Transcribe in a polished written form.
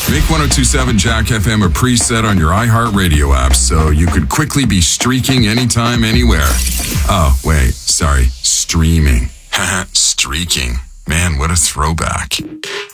Make 1027 Jack FM a preset on your iHeartRadio app so you could quickly be streaking anytime, anywhere. Oh, wait, sorry, streaming. Haha, streaking. Man, what a throwback.